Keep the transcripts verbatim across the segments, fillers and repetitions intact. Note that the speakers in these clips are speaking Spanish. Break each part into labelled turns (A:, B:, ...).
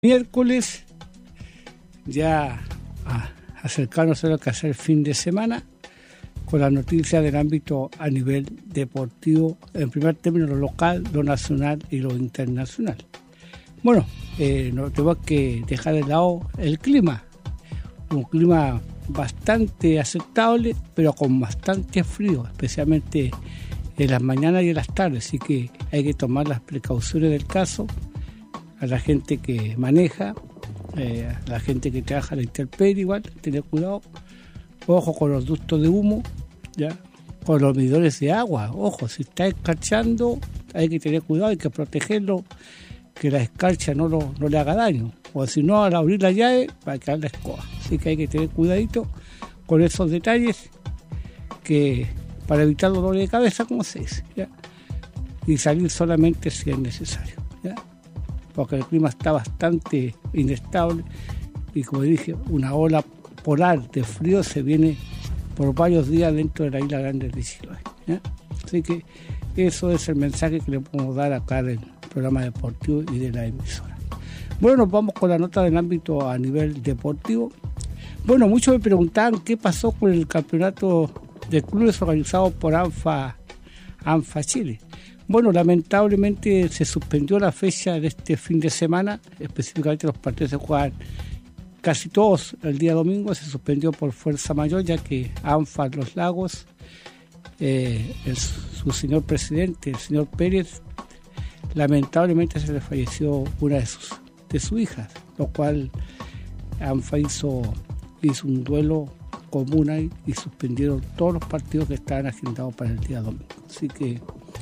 A: Miércoles, ya a acercarnos a lo que hace el fin de semana, con las noticias del ámbito a nivel deportivo, en primer término lo local, lo nacional y lo internacional. Bueno, eh, no tengo que dejar de lado el clima, un clima bastante aceptable, pero con bastante frío, especialmente en las mañanas y en las tardes, así que hay que tomar las precauciones del caso. A la gente que maneja, eh, a la gente que trabaja en la intemperie, igual, tener cuidado. Ojo con los ductos de humo, ya, con los medidores de agua. Ojo, si está escarchando, hay que tener cuidado, hay que protegerlo, que la escarcha no, lo, no le haga daño. O si no, al abrir la llave, va a quedar la escoba. Así que hay que tener cuidadito con esos detalles, que para evitar dolor de cabeza, como se dice, ¿ya? Y salir solamente si es necesario, ¿ya? Porque el clima está bastante inestable y, como dije, una ola polar de frío se viene por varios días dentro de la isla grande de Chiloé, ¿ya? Así que eso es el mensaje que le podemos dar acá en el programa deportivo y de la emisora. Bueno, nos vamos con la nota del ámbito a nivel deportivo. Bueno, muchos me preguntaban qué pasó con el campeonato de clubes organizado por ANFA, ANFA Chile. Bueno, lamentablemente se suspendió la fecha de este fin de semana, específicamente los partidos se juegan casi todos el día domingo, se suspendió por fuerza mayor, ya que ANFA Los Lagos, eh, el, su señor presidente, el señor Pérez, lamentablemente se le falleció una de sus, de sus hijas, lo cual ANFA hizo, hizo un duelo común ahí y suspendieron todos los partidos que estaban agendados para el día domingo. Así que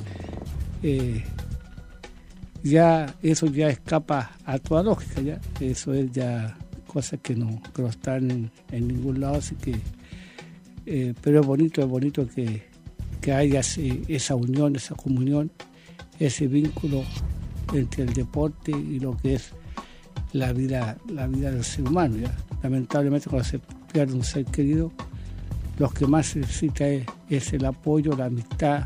A: Eh, ya eso ya escapa a toda lógica, ya eso es ya cosas que no, que no están en, en ningún lado, así que eh, pero es bonito, es bonito que, que haya ese, esa unión, esa comunión, ese vínculo entre el deporte y lo que es la vida, la vida del ser humano, ya. Lamentablemente cuando se pierde un ser querido, lo que más se necesita es, es el apoyo, la amistad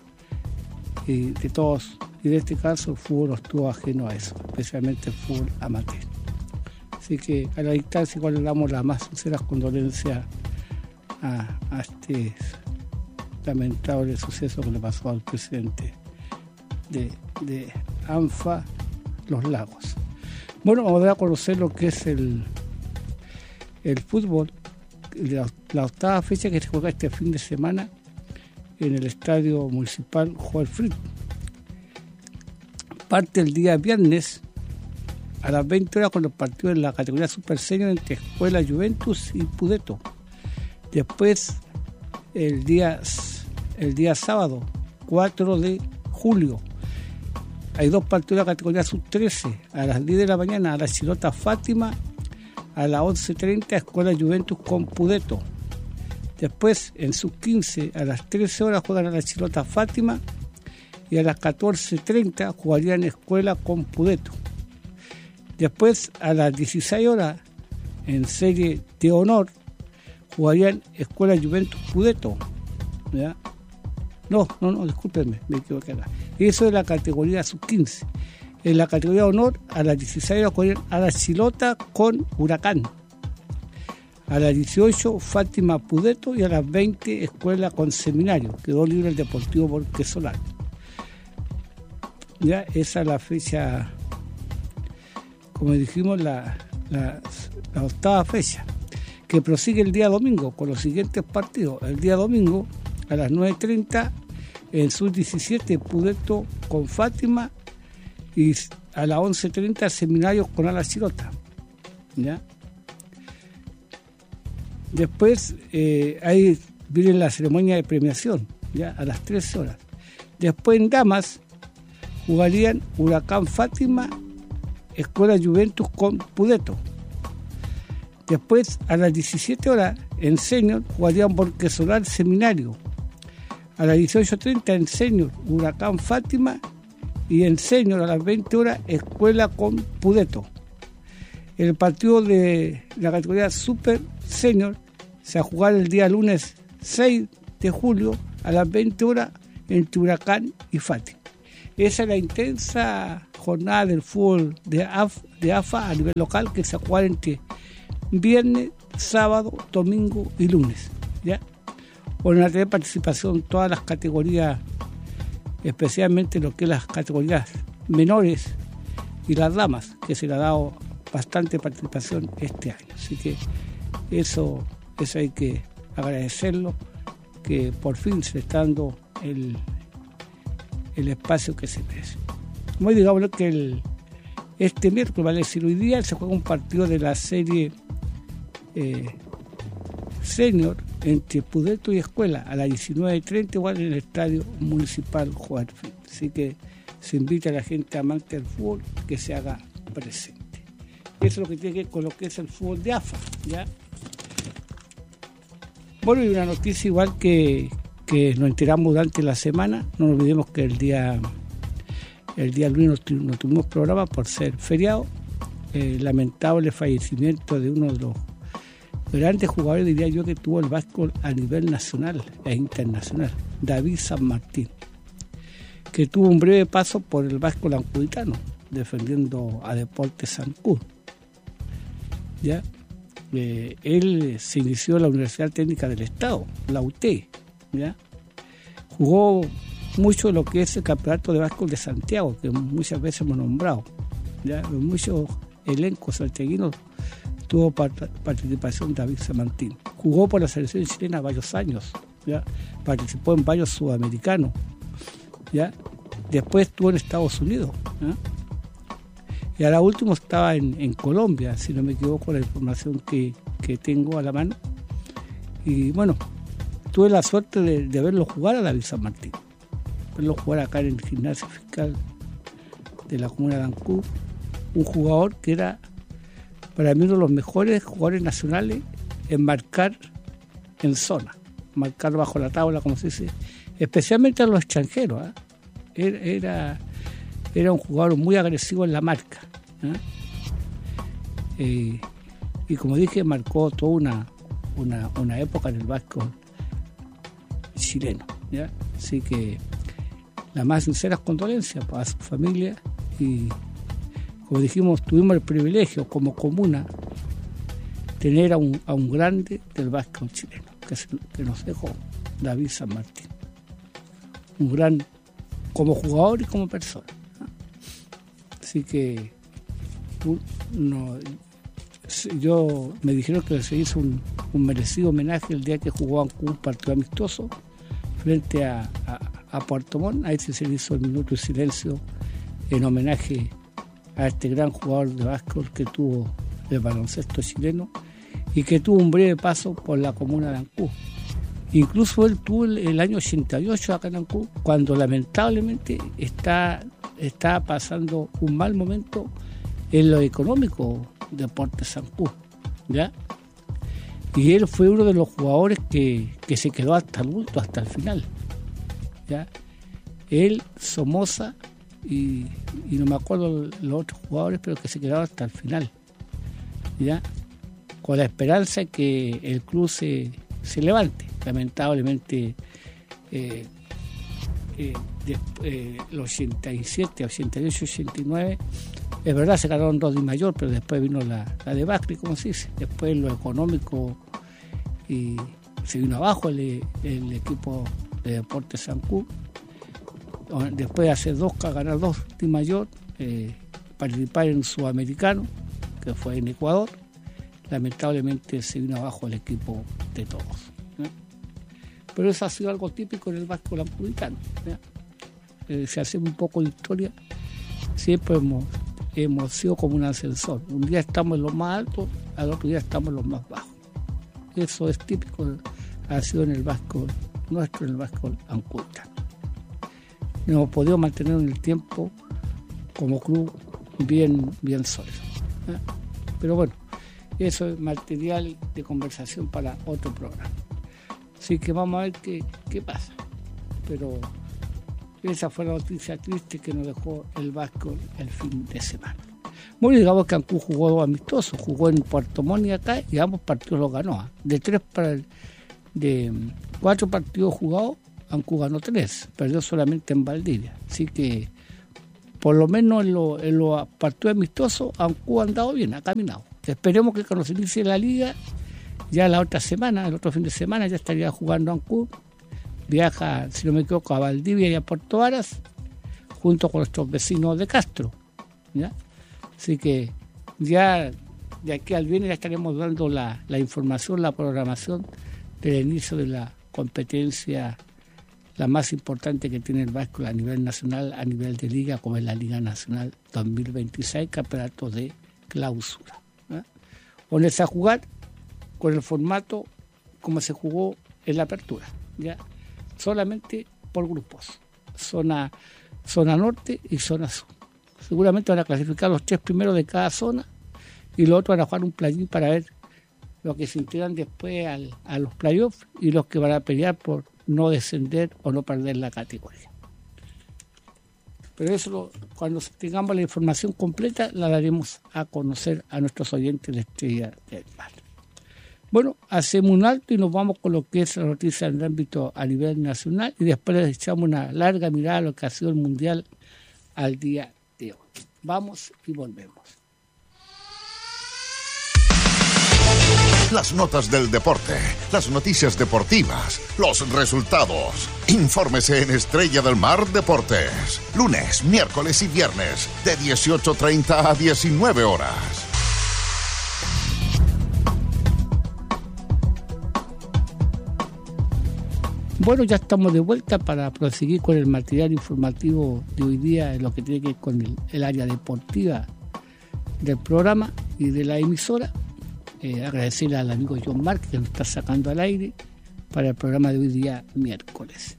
A: y de todos, y de este caso el fútbol no estuvo ajeno a eso, especialmente el fútbol amateur. Así que a la distancia igual le damos las más sinceras condolencias a, a este lamentable suceso que le pasó al presidente de, de ANFA Los Lagos. Bueno, vamos a dar a conocer lo que es el, el fútbol, la, la octava fecha que se juega este fin de semana en el Estadio Municipal Joel Fritz. Parte el día viernes a las veinte horas con los partidos en la categoría Super Senior entre Escuela Juventus y Pudeto. Después el día, el día sábado, cuatro de julio, hay dos partidos de la categoría Sub trece, a las diez de la mañana a la Chilota Fátima, a las once treinta Escuela Juventus con Pudeto. Después, en sub quince, a las trece horas juegan a la Chilota Fátima y a las catorce treinta jugarían Escuela con Pudeto. Después, a las dieciséis horas, en serie de honor, jugarían Escuela Juventus Pudeto, ¿ya? No, no, no, discúlpenme, me equivoqué acá. Eso es la categoría sub quince. En la categoría honor, a las dieciséis horas jugarían a la Chilota con Huracán. A las dieciocho, Fátima Pudeto, y a las veinte, Escuela con Seminario. Quedó libre el Deportivo Borque Solar. Ya esa es la fecha, como dijimos, la, la, la octava fecha, que prosigue el día domingo con los siguientes partidos. El día domingo, a las nueve treinta, en sub diecisiete, Pudeto con Fátima, y a las once treinta, Seminario con Ala Chilota. ¿Ya? Después eh, ahí viene la ceremonia de premiación, ya a las trece horas. Después en damas jugarían Huracán Fátima, Escuela Juventus con Pudeto. Después a las diecisiete horas en senior jugarían Borque Solar Seminario. A las dieciocho treinta en senior Huracán Fátima, y en senior a las veinte horas Escuela con Pudeto. El partido de la categoría Super Senior se va a jugar el día lunes seis de julio a las veinte horas entre Huracán y Fátima. Esa es la intensa jornada del fútbol de, Af, de A F A a nivel local que se juega entre viernes, sábado, domingo y lunes, ¿ya? Van a tener participación en todas las categorías, especialmente lo que es las categorías menores y las damas, que se le ha dado bastante participación este año. Así que eso, eso hay que agradecerlo, que por fin se está dando el, el espacio que se merece. Muy digamos que el, este miércoles, vale decir, hoy día se juega un partido de la serie eh, senior entre Pudeto y Escuela a las diecinueve treinta, igual en el Estadio Municipal Juan Fin. Así que se invita a la gente amante del fútbol que se haga presente. Eso es lo que tiene que ver con lo que es el fútbol de A F A, ¿ya? Bueno, y una noticia igual que, que nos enteramos durante la semana. No nos olvidemos que el día el día lunes no, no tuvimos programa por ser feriado. El lamentable fallecimiento de uno de los grandes jugadores, diría yo, que tuvo el básquetbol a nivel nacional e internacional, David San Martín, que tuvo un breve paso por el básquetbol ancuditano, defendiendo a Deportes Sancú. ¿Ya? Eh, él se inició en la Universidad Técnica del Estado, la U T E, ¿ya? Jugó mucho lo que es el campeonato de básquetbol de Santiago, que muchas veces hemos nombrado, ¿ya? En muchos elencos santiaguinos tuvo part- participación David San Martín. Jugó por la selección chilena varios años, ¿ya? Participó en varios sudamericanos, ¿ya? Después estuvo en Estados Unidos, ¿ya? Y ahora último estaba en, en Colombia, si no me equivoco, la información que, que tengo a la mano. Y bueno, tuve la suerte de, de verlo jugar a David San Martín, verlo jugar acá en el gimnasio fiscal de la comuna de Ancud, un jugador que era para mí uno de los mejores jugadores nacionales en marcar en zona, marcar bajo la tabla, como se dice, especialmente a los extranjeros, ¿eh? Era, era, era un jugador muy agresivo en la marca, ¿eh? Eh, y como dije, marcó toda una, una, una época en el básquetbol chileno, ¿ya? Así que las más sinceras condolencias para su familia y, como dijimos, tuvimos el privilegio como comuna tener a un, a un grande del básquetbol chileno que, se, que nos dejó, David San Martín, un gran como jugador y como persona, ¿no? Así que no, yo me dijeron que se hizo un, un merecido homenaje el día que jugó Ancud un partido amistoso frente a, a, a Puerto Montt. Ahí se le hizo el minuto de silencio en homenaje a este gran jugador de básquetbol que tuvo el baloncesto chileno y que tuvo un breve paso por la comuna de Ancud. Incluso él tuvo el, el año ochenta y ocho acá en Ancud, cuando lamentablemente está, está pasando un mal momento en lo económico de Deportes Ancud, ¿ya? Y él fue uno de los jugadores que, que se quedó hasta el último, hasta el final, ¿ya? Él, Somoza y, y no me acuerdo los otros jugadores, pero que se quedaron hasta el final, ¿ya? Con la esperanza de que el club se, se levante. Lamentablemente eh, eh, de, eh, los ochenta y siete, ochenta y ocho, ochenta y nueve, es verdad, se ganaron dos de mayor, pero después vino la, la debacle, como se dice. Después lo económico y se vino abajo el, el equipo de Deportes Ancud. Después de hacer dos, ganar dos de mayor, eh, participar en Sudamericano, que fue en Ecuador, lamentablemente se vino abajo el equipo de todos, ¿no? Pero eso ha sido algo típico en el básquetbol ancuditano, ¿no? Eh, si hacemos un poco de historia, siempre hemos, hemos sido como un ascensor. Un día estamos en los más altos, al otro día estamos en los más bajos. Eso es típico, ha sido en el básquetbol nuestro, en el básquetbol ancuditano. Nos hemos podido mantener en el tiempo como club bien, bien sólido, ¿eh? Pero bueno, eso es material de conversación para otro programa. Así que vamos a ver qué, qué pasa. Pero esa fue la noticia triste que nos dejó el básquetbol el fin de semana. Bueno, digamos que Ancud jugó amistoso, jugó en Puerto Montt y acá, y ambos partidos los ganó, ¿eh? De tres para el, de cuatro partidos jugados, Ancud ganó tres, perdió solamente en Valdivia. Así que por lo menos en los en lo partidos amistosos, Ancud ha andado bien, ha caminado. Esperemos que cuando se inicie la liga, ya la otra semana, el otro fin de semana, ya estaría jugando Ancud. Viaja, si no me equivoco, a Valdivia y a Puerto Varas, junto con nuestros vecinos de Castro, ¿ya? Así que ya de aquí al viernes ya estaremos dando la, la información, la programación del inicio de la competencia, la más importante que tiene el básquetbol a nivel nacional, a nivel de liga, como es la Liga Nacional dos mil veintiséis, campeonato de clausura, ¿eh? Donde se va a jugar con el formato como se jugó en la apertura, ¿ya? Solamente por grupos, zona, zona norte y zona sur. Seguramente van a clasificar los tres primeros de cada zona y los otros van a jugar un play-in para ver los que se integran después al, a los playoffs y los que van a pelear por no descender o no perder la categoría. Pero eso, lo, cuando tengamos la información completa, la daremos a conocer a nuestros oyentes de Estrella del Mar. Bueno, hacemos un alto y nos vamos con lo que es la noticia en el ámbito a nivel nacional y después les echamos una larga mirada a lo que ha sido el Mundial al día de hoy. Vamos y volvemos.
B: Las notas del deporte, las noticias deportivas, los resultados. Infórmese en Estrella del Mar Deportes. Lunes, miércoles y viernes de dieciocho treinta a diecinueve horas.
A: Bueno, ya estamos de vuelta para proseguir con el material informativo de hoy día en lo que tiene que ver con el, el área deportiva del programa y de la emisora. Eh, agradecerle al amigo John Márquez que nos está sacando al aire para el programa de hoy día miércoles.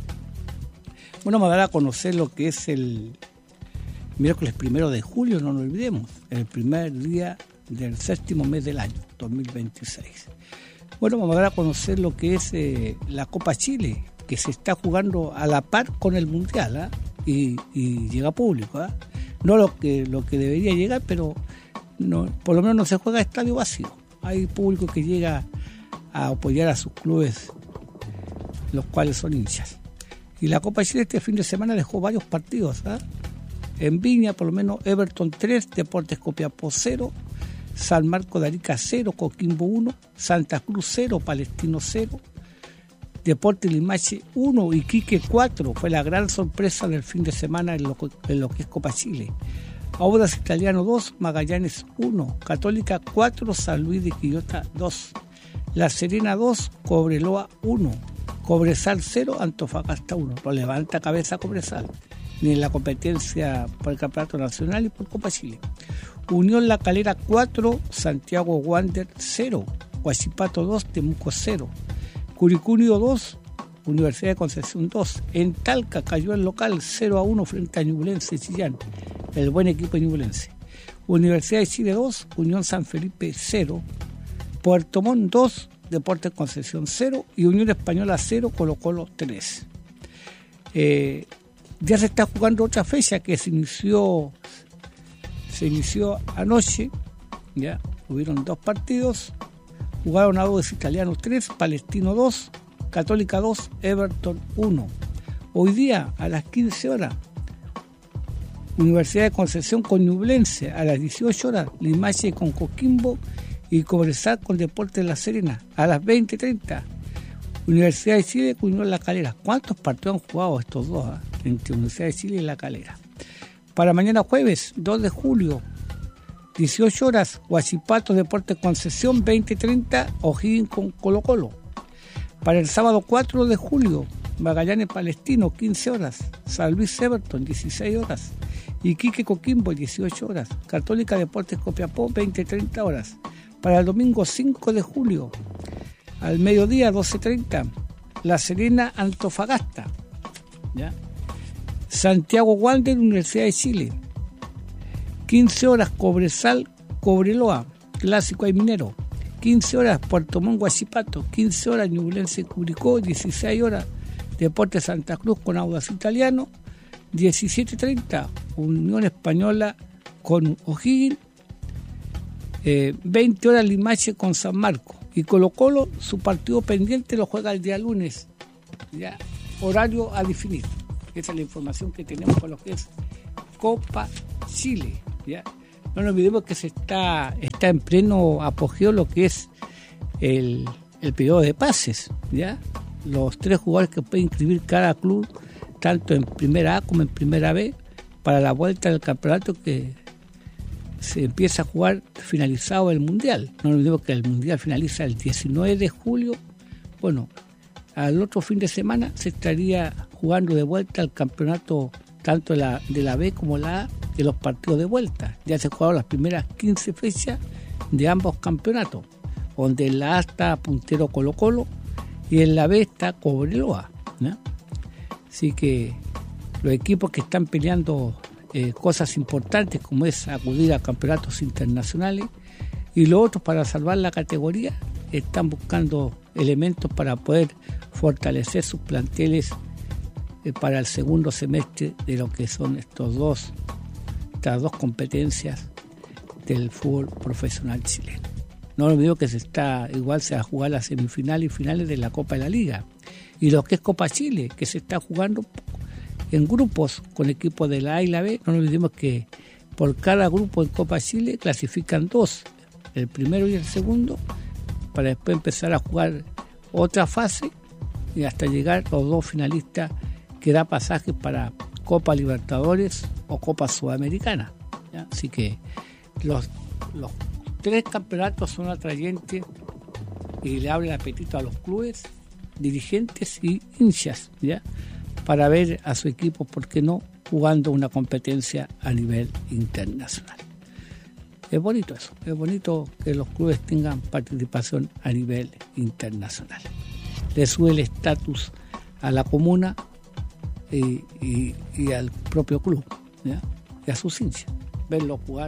A: Bueno, vamos a dar a conocer lo que es el miércoles primero de julio, no nos olvidemos, el primer día del séptimo mes del año, dos mil veintiséis. Bueno, vamos a dar a conocer lo que es eh, la Copa Chile, que se está jugando a la par con el Mundial, ¿eh? y, y llega público, ¿eh? No lo que, lo que debería llegar, pero no, por lo menos no se juega a estadio vacío. Hay público que llega a apoyar a sus clubes, los cuales son hinchas. Y la Copa Chile este fin de semana dejó varios partidos, ¿eh? En Viña, por lo menos, Everton tres, Deportes Copiapó cero, San Marcos de Arica cero, Coquimbo uno, Santa Cruz cero, Palestino cero, Deportes Limache uno, Iquique cuatro. Fue la gran sorpresa del fin de semana en lo, en lo que es Copa Chile. Audax Italiano dos, Magallanes uno, Católica cuatro, San Luis de Quillota dos, La Serena dos, Cobreloa uno, Cobresal cero, Antofagasta uno. No levanta cabeza Cobresal, ni en la competencia por el Campeonato Nacional y por Copa Chile. Unión La Calera cuatro, Santiago Wander cero, Huachipato dos, Temuco cero, Curicunio dos, Universidad de Concepción dos. En Talca cayó el local cero a uno frente a Ñublense Chillán, el buen equipo de Ñublense. Universidad de Chile dos, Unión San Felipe cero, Puerto Montt dos, Deportes Concepción cero y Unión Española cero, Colo Colo tres. Eh, ya se está jugando otra fecha que se inició se inició anoche, ya hubieron dos partidos, jugaron Audax Italiano tres, Palestino dos, Católica dos, Everton uno. Hoy día a las quince horas, Universidad de Concepción con Ñublense, a las dieciocho horas, Limache con Coquimbo y Cobresal con Deportes La Serena, a las veinte treinta, Universidad de Chile con Unión La Calera. ¿Cuántos partidos han jugado estos dos, eh? entre Universidad de Chile y La Calera? Para mañana jueves, dos de julio, dieciocho horas, Huachipato Deportes Concepción, veinte treinta, O'Higgins con Colo Colo. Para el sábado cuatro de julio, Magallanes Palestino, quince horas, San Luis Everton, dieciséis horas, Iquique Coquimbo, dieciocho horas, Católica Deportes Copiapó, veinte treinta horas. Para el domingo cinco de julio, al mediodía, doce treinta, La Serena Antofagasta, ¿ya? Santiago Wander, Universidad de Chile, quince horas, Cobresal Cobreloa, Clásico y Minero, quince horas, Puerto Montt Huachipato, quince horas, Ñublense Curicó, dieciséis horas, Deportes Santa Cruz con Audax Italiano, diecisiete treinta, Unión Española con O'Higgins, eh, veinte horas, Limache con San Marcos. Y Colo Colo, su partido pendiente lo juega el día lunes, ya horario a definir. Esa es la información que tenemos con lo que es Copa Chile, ¿ya? No nos olvidemos que se está, está en pleno apogeo lo que es el, el periodo de pases, ¿ya? Los tres jugadores que puede inscribir cada club, tanto en primera A como en primera B, para la vuelta del campeonato que se empieza a jugar finalizado el Mundial. No nos olvidemos que el Mundial finaliza el diecinueve de julio. Bueno, al otro fin de semana se estaría jugando de vuelta el campeonato tanto de la, de la B como la A, de los partidos de vuelta. Ya se jugaron las primeras quince fechas de ambos campeonatos, donde en la A está puntero Colo Colo y en la B está Cobreloa, ¿no? Así que los equipos que están peleando eh, cosas importantes como es acudir a campeonatos internacionales, y los otros para salvar la categoría están buscando elementos para poder fortalecer sus planteles eh, para el segundo semestre de lo que son estos dos, estas dos competencias del fútbol profesional chileno. No olvido que se está, igual se va a jugar las semifinales y finales de la Copa de la Liga, y lo que es Copa Chile, que se está jugando en grupos con equipos de la A y la B. No nos olvidemos que por cada grupo en Copa Chile clasifican dos, el primero y el segundo, para después empezar a jugar otra fase y hasta llegar los dos finalistas que da pasajes para Copa Libertadores o Copa Sudamericana, ¿ya? Así que los, los tres campeonatos son atrayentes y le abren apetito a los clubes, dirigentes y hinchas, ¿ya? Para ver a su equipo, ¿por qué no?, jugando una competencia a nivel internacional. Es bonito eso, es bonito que los clubes tengan participación a nivel internacional. Le sube el estatus a la comuna y, y, y al propio club, ¿ya? Y a sus hinchas, verlos jugar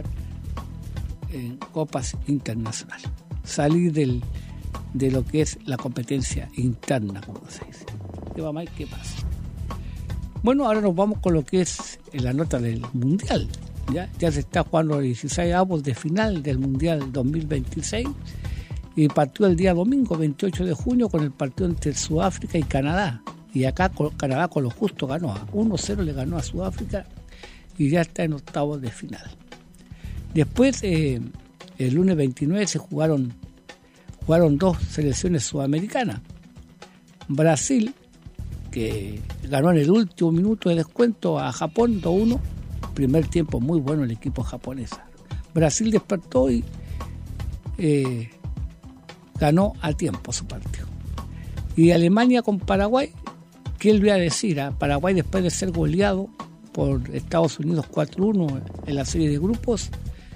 A: en copas internacionales, salir del, de lo que es la competencia interna, como se dice. ¿Qué va mal? ¿Qué pasa? Bueno, ahora nos vamos con lo que es la nota del Mundial. Ya, ya se está jugando los dieciséis avos de final del Mundial dos mil veintiséis y partió el día domingo veintiocho de junio con el partido entre Sudáfrica y Canadá. Y acá Canadá con lo justo ganó, uno cero le ganó a Sudáfrica y ya está en octavos de final. Después, eh, el lunes veintinueve se jugaron, jugaron dos selecciones sudamericanas. Brasil, que ganó en el último minuto de descuento a Japón dos uno, primer tiempo muy bueno el equipo japonés. Brasil despertó y eh, ganó a tiempo su partido. Y Alemania con Paraguay, ¿qué le voy a decir? A Paraguay, después de ser goleado por Estados Unidos cuatro uno en la serie de grupos,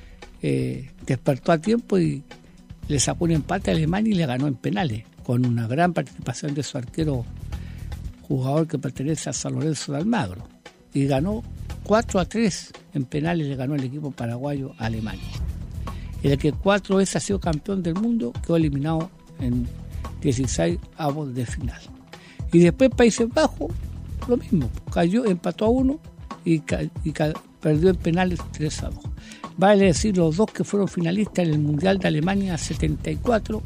A: eh, despertó a tiempo y le sacó un empate a Alemania y le ganó en penales, con una gran participación de su arquero, jugador que pertenece a San Lorenzo de Almagro, y ganó cuatro a tres en penales, le ganó el equipo paraguayo a Alemania. El que cuatro veces ha sido campeón del mundo quedó eliminado en dieciséis avos de final. Y después Países Bajos, lo mismo, cayó, empató a uno y, ca- y ca- perdió en penales tres a dos. Vale decir, los dos que fueron finalistas en el Mundial de Alemania setenta y cuatro,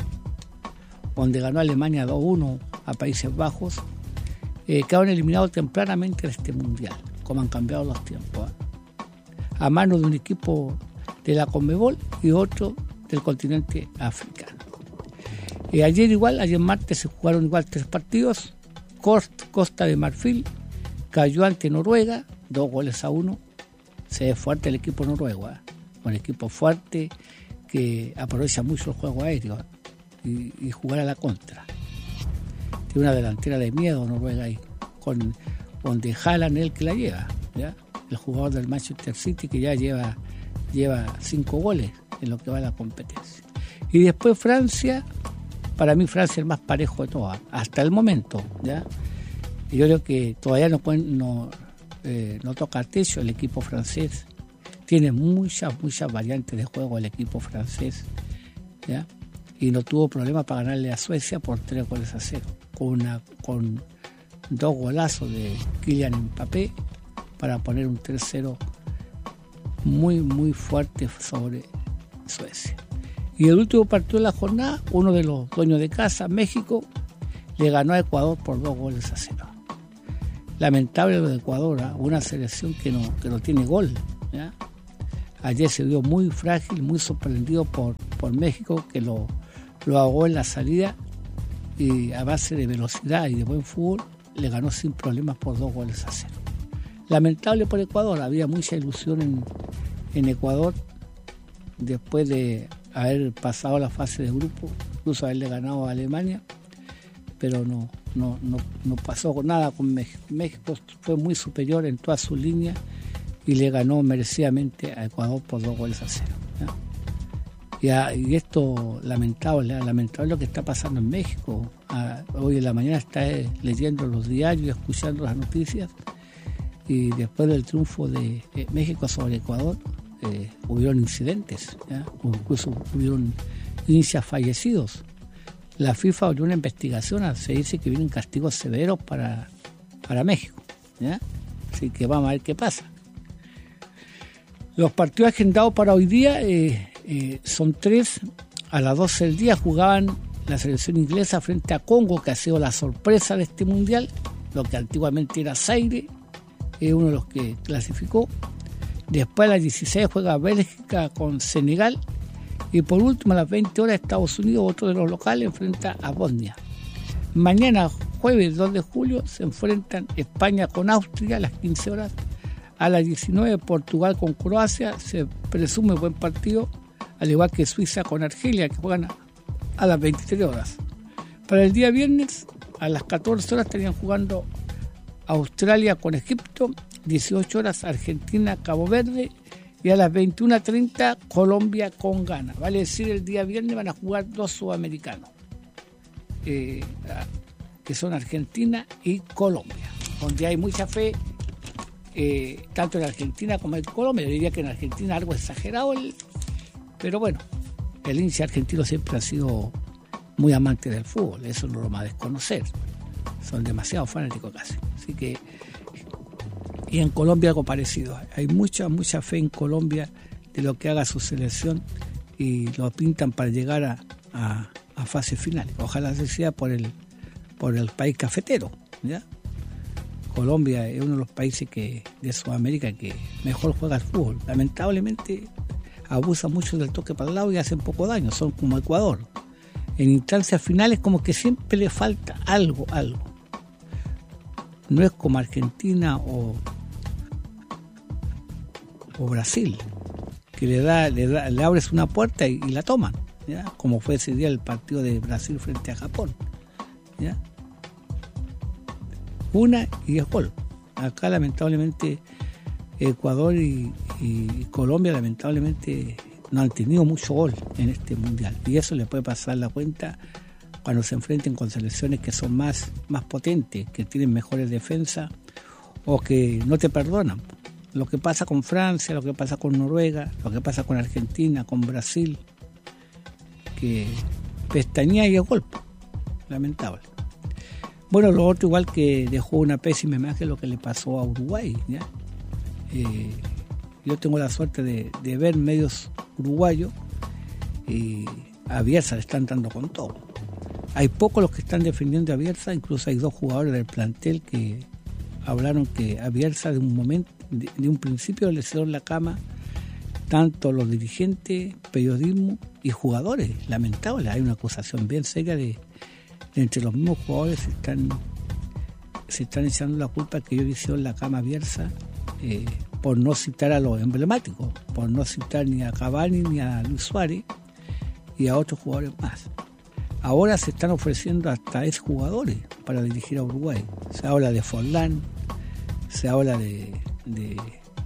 A: donde ganó Alemania dos uno a Países Bajos, eh, quedaron eliminados tempranamente de este Mundial, como han cambiado los tiempos, ¿eh? a mano de un equipo de la Conmebol y otro del continente africano. Eh, ayer igual, ayer martes se jugaron igual tres partidos. Costa de Marfil cayó ante Noruega, dos goles a uno. Se ve fuerte el equipo noruego, ¿eh? Un equipo fuerte que aprovecha mucho el juego aéreo, ¿eh? y, y jugar a la contra. Tiene una delantera de miedo Noruega ahí, con donde Haaland el que la lleva, ¿ya? El jugador del Manchester City, que ya lleva, lleva cinco goles en lo que va a la competencia. Y después Francia, para mí Francia es el más parejo de todas, hasta el momento, ¿ya? Y yo creo que todavía no, pueden, no, eh, no toca techo el equipo francés. Tiene muchas, muchas variantes de juego el equipo francés, ¿ya? Y no tuvo problema para ganarle a Suecia por tres goles a cero, con, una, con dos golazos de Kylian Mbappé para poner un tres cero muy, muy fuerte sobre Suecia. Y el último partido de la jornada, uno de los dueños de casa, México, le ganó a Ecuador por dos goles a cero. Lamentable lo de Ecuador, ¿eh? Una selección que no, que no tiene gol, ¿ya? Ayer se vio muy frágil, muy sorprendido por, por México, que lo, lo ahogó en la salida y a base de velocidad y de buen fútbol le ganó sin problemas por dos goles a cero. Lamentable por Ecuador, había mucha ilusión en, en Ecuador después de haber pasado la fase de grupo, incluso haberle ganado a Alemania, pero no, no, no, no pasó nada con México. México fue muy superior en toda su línea y le ganó merecidamente a Ecuador por dos goles a cero. Y, a, y esto lamentable, lamentable lo que está pasando en México. A, hoy en la mañana está eh, leyendo los diarios y escuchando las noticias, y después del triunfo de eh, México sobre Ecuador eh, hubieron incidentes, ¿ya? Incluso hubieron hinchas fallecidos. La FIFA abrió una investigación, se dice que vienen castigos severos para, para México, ¿ya? Así que vamos a ver qué pasa. Los partidos agendados para hoy día eh, eh, son tres. A las doce del día jugaban la selección inglesa frente a Congo, que ha sido la sorpresa de este mundial, lo que antiguamente era Zaire, es uno de los que clasificó. Después a las dieciséis juega Bélgica con Senegal, y por último a las veinte horas Estados Unidos, otro de los locales, enfrenta a Bosnia. Mañana jueves dos de julio se enfrentan España con Austria a las quince horas. A las diecinueve Portugal con Croacia, se presume buen partido, al igual que Suiza con Argelia, que juegan a las veintitrés horas. Para el día viernes a las catorce horas estarían jugando Australia con Egipto, dieciocho horas Argentina, Cabo Verde, y a las veintiuna treinta Colombia con Ghana. Vale decir, el día viernes van a jugar dos sudamericanos, eh, que son Argentina y Colombia, donde hay mucha fe, eh, tanto en Argentina como en Colombia. Yo diría que en Argentina algo exagerado, el, pero bueno, el hincha argentino siempre ha sido muy amante del fútbol, eso no lo va a desconocer, son demasiado fanáticos casi. Así que, y en Colombia algo parecido, hay mucha, mucha fe en Colombia de lo que haga su selección, y lo pintan para llegar a, a, a fase final. Ojalá sea por el, por el país cafetero, ¿ya? Colombia es uno de los países que de Sudamérica que mejor juega al fútbol. Lamentablemente abusan mucho del toque para el lado y hacen poco daño, son como Ecuador. En instancias finales como que siempre le falta algo, algo. No es como Argentina o, o Brasil, que le da, le da, le abres una puerta y, y la toman, ¿ya? Como fue ese día el partido de Brasil frente a Japón, ¿ya? Una y es gol. Acá lamentablemente Ecuador y, y Colombia lamentablemente no han tenido mucho gol en este mundial, y eso le puede pasar la cuenta cuando se enfrenten con selecciones que son más, más potentes, que tienen mejores defensas o que no te perdonan. Lo que pasa con Francia, lo que pasa con Noruega, lo que pasa con Argentina, con Brasil, que pestañea y es golpe. Lamentable. Bueno, lo otro igual que dejó una pésima imagen lo que le pasó a Uruguay, ¿ya? Eh, yo tengo la suerte de, de ver medios uruguayos, y a Bielsa le están dando con todo. Hay pocos los que están defendiendo a Bielsa, incluso hay dos jugadores del plantel que hablaron que a Bielsa de un momento, de, de un principio le hicieron la cama, tanto los dirigentes, periodismo y jugadores. Lamentable, hay una acusación bien seria de, de entre los mismos jugadores se están se están echando la culpa que ellos hicieron la cama a Bielsa, eh, por no citar a los emblemáticos, por no citar ni a Cavani ni a Luis Suárez y a otros jugadores más. Ahora se están ofreciendo hasta exjugadores para dirigir a Uruguay. Se habla de Forlán, se habla de, de,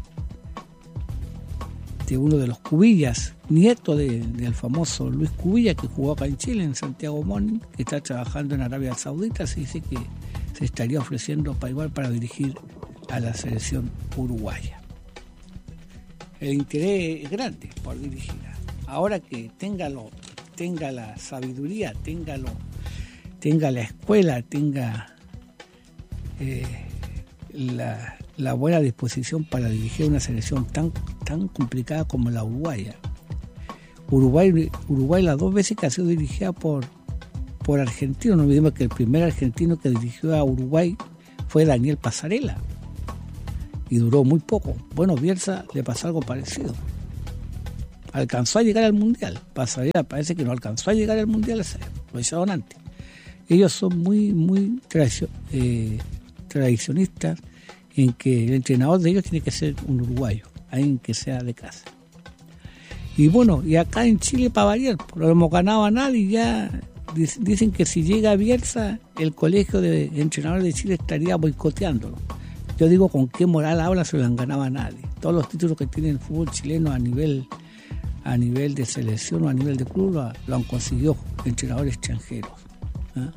A: de uno de los Cubillas, nieto de, del famoso Luis Cubilla, que jugó acá en Chile, en Santiago Morning, que está trabajando en Arabia Saudita. Se dice que se estaría ofreciendo para igual para dirigir a la selección uruguaya. El interés es grande por dirigir. Ahora que tenga, lo, tenga la sabiduría, tenga, lo, tenga la escuela, tenga eh, la, la buena disposición para dirigir una selección tan, tan complicada como la uruguaya. Uruguay, Uruguay las dos veces que ha sido dirigida por, por argentinos. No olvidemos que el primer argentino que dirigió a Uruguay fue Daniel Pasarela. y duró muy poco. Bueno, Bielsa le pasó algo parecido. Alcanzó a llegar al Mundial. Pasaría, parece que no alcanzó a llegar al Mundial, lo echaron antes. Ellos son muy, muy tradicio, eh, tradicionistas en que el entrenador de ellos tiene que ser un uruguayo, alguien que sea de casa. Y bueno, y acá en Chile, para variar, no hemos ganado a nadie y ya dicen que si llega Bielsa, el colegio de entrenadores de Chile estaría boicoteándolo. Yo digo, ¿con qué moral habla? Se lo han ganado a nadie. Todos los títulos que tiene el fútbol chileno a nivel a nivel de selección o a nivel de club lo, lo han conseguido entrenadores extranjeros. ¿eh?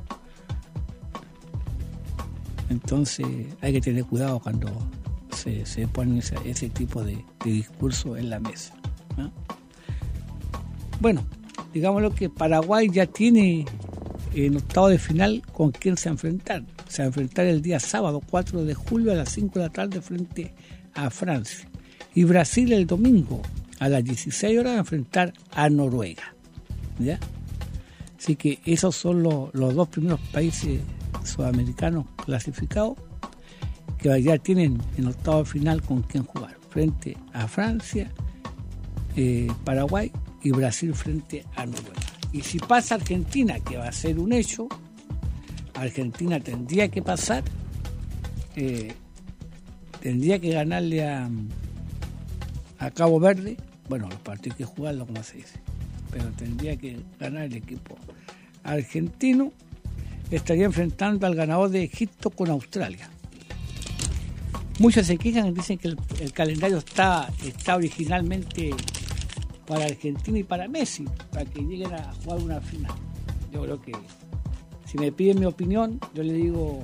A: Entonces hay que tener cuidado cuando se, se ponen ese, ese tipo de, de discurso en la mesa. ¿eh? Bueno, digámoslo que Paraguay ya tiene en octavo de final con quién se va a enfrentar. Se va a enfrentar el día sábado cuatro de julio a las cinco de la tarde frente a Francia. Y Brasil el domingo a las dieciséis horas va a enfrentar a Noruega. ¿Ya? Así que esos son los, los dos primeros países sudamericanos clasificados que ya tienen en octavo de final con quién jugar. Frente a Francia, eh, Paraguay y Brasil frente a Noruega. Y si pasa Argentina, que va a ser un hecho, Argentina tendría que pasar, eh, tendría que ganarle a, a Cabo Verde. Bueno, los partidos hay que jugarlo, como se dice, pero tendría que ganar el equipo argentino. Estaría enfrentando al ganador de Egipto con Australia. Muchos se quejan y dicen que el, el calendario está, está originalmente para Argentina y para Messi, para que lleguen a jugar una final. Yo creo que, si me piden mi opinión, yo le digo,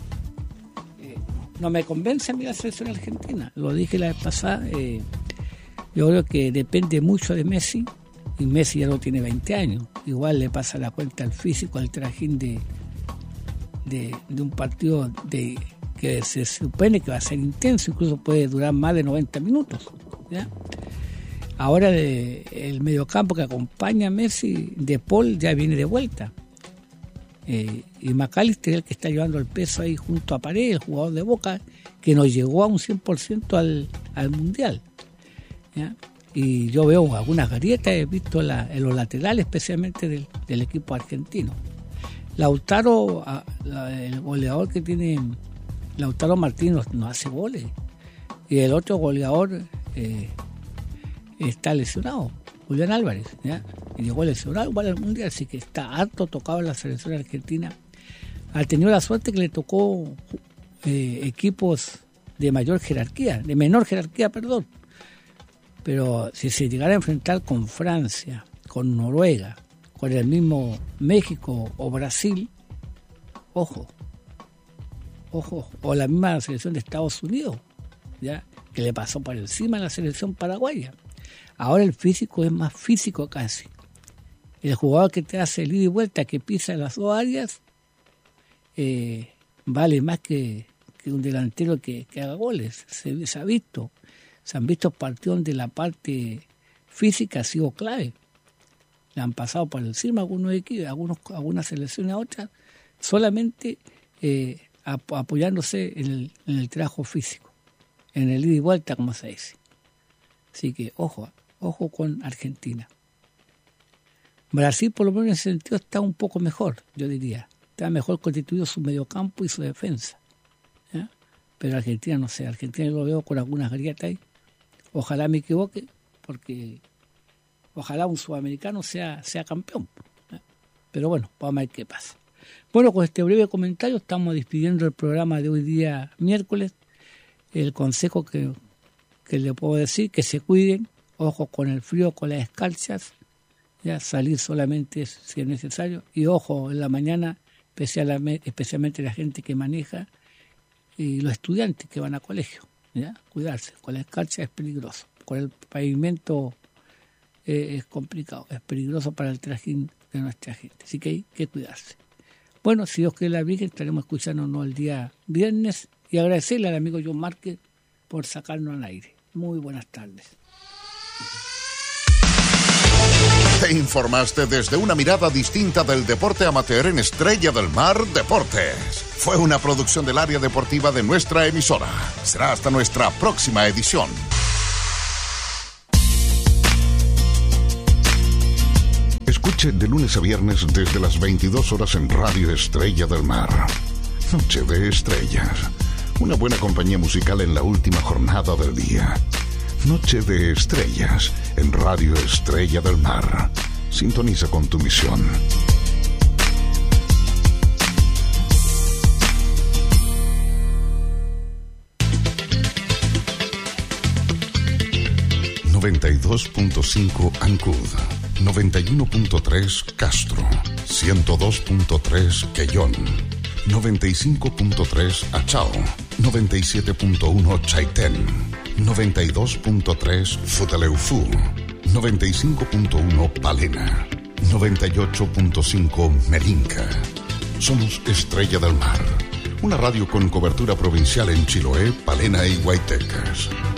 A: eh, no me convence a mí la selección argentina. Lo dije la vez pasada, eh, yo creo que depende mucho de Messi, y Messi ya no tiene veinte años. Igual le pasa la cuenta al físico, al trajín de, de, de un partido de, que se supone que va a ser intenso, incluso puede durar más de noventa minutos. ¿Ya? Ahora de, el mediocampo que acompaña a Messi, De Paul, ya viene de vuelta. Eh, y McAllister es el que está llevando el peso ahí junto a Paredes, el jugador de Boca, que nos llegó a un cien por ciento al, al Mundial. ¿Ya? Y yo veo algunas grietas, he visto la, en los laterales, especialmente del, del equipo argentino. Lautaro, a, la, el goleador que tiene, Lautaro Martínez, no, no hace goles. Y el otro goleador eh, está lesionado, Julián Álvarez, ¿ya? Y llegó lesionado igual al Mundial, así que está harto tocado en la selección argentina. Ha tenido la suerte que le tocó eh, equipos de mayor jerarquía, de menor jerarquía, perdón. Pero si se llegara a enfrentar con Francia, con Noruega, con el mismo México o Brasil, ojo, ojo, o la misma selección de Estados Unidos, ¿ya? Que le pasó por encima a la selección paraguaya. Ahora el físico es más físico casi. El jugador que te hace el ida y vuelta, que pisa las dos áreas, eh, vale más que, que un delantero que, que haga goles. Se, se ha visto. Se han visto partidos donde la parte física ha sido clave. Le han pasado por encima algunos equipos, algunos, algunas selecciones a otras, solamente eh, ap- apoyándose en el, en el trabajo físico, en el ida y vuelta, como se dice. Así que ojo, ojo con Argentina. Brasil, por lo menos en ese sentido, está un poco mejor, yo diría. Está mejor constituido su mediocampo y su defensa. ¿Ya? Pero Argentina, no sé, Argentina lo veo con algunas grietas ahí. Ojalá me equivoque, porque ojalá un sudamericano sea, sea campeón. ¿Ya? Pero bueno, vamos a ver qué pasa. Bueno, con este breve comentario estamos despidiendo el programa de hoy día, miércoles. El consejo que, que le puedo decir, que se cuiden, ojo con el frío, con las escarchas, ya salir solamente si es necesario, y ojo en la mañana, especialmente, especialmente la gente que maneja y los estudiantes que van a colegio, ya cuidarse, con la escarcha es peligroso, con el pavimento eh, es complicado, es peligroso para el trajín de nuestra gente, así que hay que cuidarse. Bueno, si Dios quiere la Virgen, estaremos escuchándonos el día viernes y agradecerle al amigo John Márquez por sacarnos al aire. Muy buenas tardes.
B: Te informaste desde una mirada distinta del deporte amateur en Estrella del Mar Deportes. Fue una producción del área deportiva de nuestra emisora. Será hasta nuestra próxima edición. Escuche de lunes a viernes desde las veintidós horas en Radio Estrella del Mar. Noche de Estrellas. Una buena compañía musical en la última jornada del día. Noche de Estrellas en Radio Estrella del Mar. Sintoniza con tu misión. noventa y dos punto cinco Ancud, noventa y uno punto tres Castro, ciento dos punto tres Quellón, noventa y cinco punto tres Achao, noventa y siete punto uno Chaitén, noventa y dos punto tres Futaleufú, noventa y cinco punto uno Palena, noventa y ocho punto cinco Merinca. Somos Estrella del Mar, una radio con cobertura provincial en Chiloé, Palena y Guaytecas.